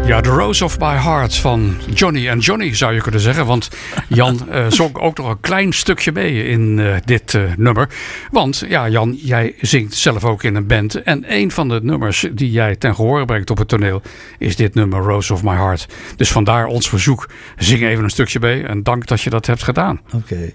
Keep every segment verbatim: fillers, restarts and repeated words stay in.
Ja, The Rose of My Heart van Johnny and Johnny zou je kunnen zeggen. Want Jan uh, zong ook nog een klein stukje mee in uh, dit uh, nummer. Want ja, Jan, jij zingt zelf ook in een band. En een van de nummers die jij ten gehore brengt op het toneel is dit nummer Rose of My Heart. Dus vandaar ons verzoek. Zing even een stukje mee. En dank dat je dat hebt gedaan. Oké. Okay.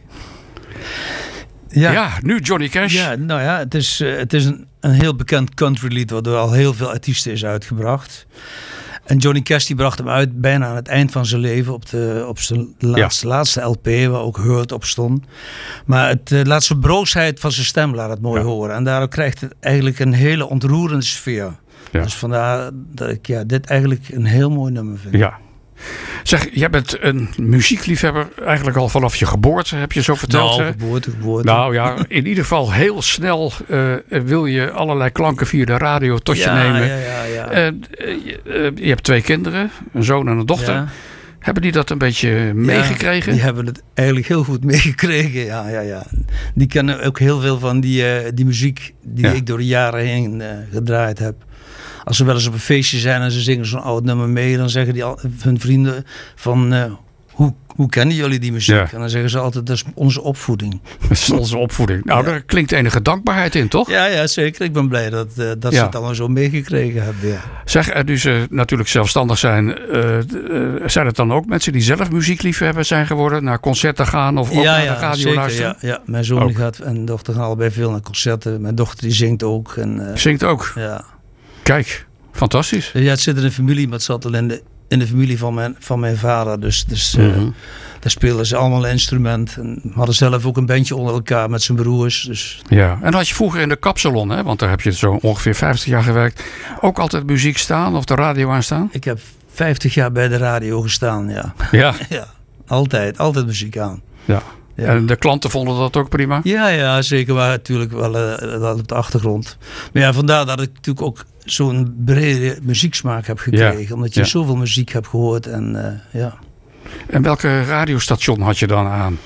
Ja. ja, nu Johnny Cash. Ja, nou ja, het is, uh, het is een, een heel bekend countrylied wat door al heel veel artiesten is uitgebracht. En Johnny Cash die bracht hem uit bijna aan het eind van zijn leven op, de, op zijn laatste, ja. laatste L P, waar ook Hurt op stond. Maar het uh, laat zijn broosheid van zijn stem laat het mooi ja. horen. En daardoor krijgt het eigenlijk een hele ontroerende sfeer. Ja. Dus vandaar dat ik ja, dit eigenlijk een heel mooi nummer vind. Ja. Zeg, jij bent een muziekliefhebber eigenlijk al vanaf je geboorte, heb je zo verteld. Nou, geboorte, geboorte. Nou ja, in ieder geval heel snel uh, wil je allerlei klanken via de radio tot ja, je nemen. Ja, ja, ja. Uh, je, uh, je hebt twee kinderen, een zoon en een dochter. Ja. Hebben die dat een beetje meegekregen? Ja, die hebben het eigenlijk heel goed meegekregen, ja, ja, ja. Die kennen ook heel veel van die, uh, die muziek die ja. ik door de jaren heen uh, gedraaid heb. Als ze wel eens op een feestje zijn en ze zingen zo'n oud nummer mee, dan zeggen die al, hun vrienden van uh, hoe, hoe kennen jullie die muziek? Ja. En dan zeggen ze altijd, dat is onze opvoeding. Dat is onze opvoeding. Nou, ja. Daar klinkt enige dankbaarheid in, toch? Ja, ja zeker. Ik ben blij dat, uh, dat ja. ze het allemaal zo meegekregen hebben. Ja. Zeg, nu ze natuurlijk zelfstandig zijn, uh, uh, zijn het dan ook mensen die zelf muziekliefhebber zijn geworden, naar concerten gaan of ook ja, naar ja, de radio zeker, luisteren? Ja, ja. Mijn zoon gaat en dochter gaan allebei veel naar concerten. Mijn dochter die zingt ook. En, uh, zingt ook? Ja. Kijk. Fantastisch. Ja, het zit in de familie, maar het zat al in de, in de familie van mijn, van mijn vader. Dus, dus mm-hmm. uh, daar spelen ze allemaal een instrument. En hadden zelf ook een bandje onder elkaar met zijn broers. Dus. Ja, en dan had je vroeger in de kapsalon, hè, want daar heb je zo ongeveer vijftig jaar gewerkt, ook altijd muziek staan of de radio aanstaan? Ik heb vijftig jaar bij de radio gestaan, ja. Ja? Ja, altijd, altijd muziek aan. Ja. Ja. En de klanten vonden dat ook prima? Ja, ja zeker. Maar natuurlijk wel, uh, wel op de achtergrond. Maar ja, vandaar dat ik natuurlijk ook zo'n brede muzieksmaak heb gekregen. Ja. Omdat je ja. zoveel muziek hebt gehoord. En, uh, ja. en welke radiostation had je dan aan?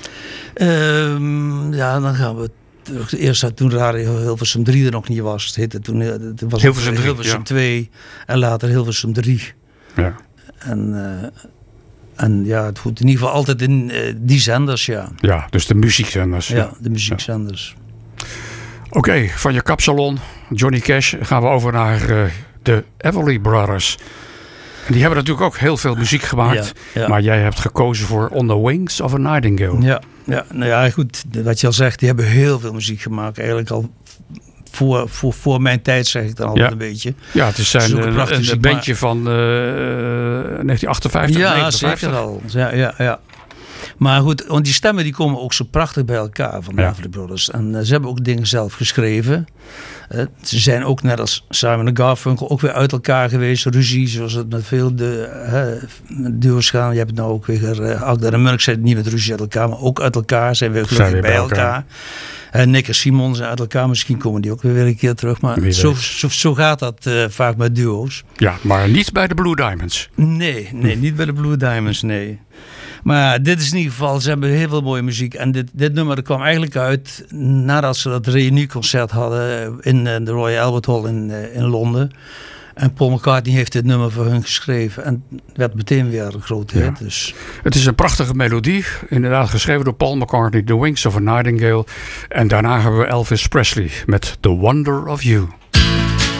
Um, ja, dan gaan we terug. Eerst toen Radio Hilversum drie er nog niet was. Het heette toen, het was Hilversum drie, Hilversum ja. twee en later Hilversum drie. Ja. En... Uh, En ja, het goed in ieder geval altijd in uh, die zenders, ja. Ja, dus de muziekzenders. Ja, ja de muziekzenders. Ja. Oké, okay, van je kapsalon, Johnny Cash, gaan we over naar uh, de Everly Brothers. En die hebben natuurlijk ook heel veel muziek gemaakt. Ja, ja. Maar jij hebt gekozen voor On the Wings of a Nightingale. Ja, ja, nou ja, goed. Wat je al zegt, die hebben heel veel muziek gemaakt. Eigenlijk al... Voor, voor, voor mijn tijd zeg ik dan altijd ja. een beetje. Ja, het is zijn het is een, een bandje van uh, negentien achtenvijftig, ja, negenenvijftig. Zeker al. Ja, ja, ja. Maar goed, want die stemmen die komen ook zo prachtig bij elkaar van de ja. Everly Brothers. En uh, ze hebben ook dingen zelf geschreven. Uh, ze zijn ook net als Simon en Garfunkel ook weer uit elkaar geweest. Ruzie, zoals het met veel de, uh, duo's gaan. Je hebt het nou ook weer, uh, Agda en Munch zijn niet met ruzie uit elkaar, maar ook uit elkaar. Zijn weer gelukkig bij, bij elkaar. elkaar. Uh, Nick en Simon zijn uit elkaar. Misschien komen die ook weer een keer terug. Maar zo, zo, zo gaat dat uh, vaak met duo's. Ja, maar niet bij de Blue Diamonds. Nee, nee, niet bij de Blue Diamonds, nee. Maar dit is in ieder geval, ze hebben heel veel mooie muziek. En dit, dit nummer kwam eigenlijk uit nadat ze dat reunieconcert hadden in de Royal Albert Hall in, in Londen. En Paul McCartney heeft dit nummer voor hun geschreven. En het werd meteen weer een grote hit. Ja. Dus. Het is een prachtige melodie. Inderdaad geschreven door Paul McCartney, The Wings of a Nightingale. En daarna hebben we Elvis Presley met The Wonder of You.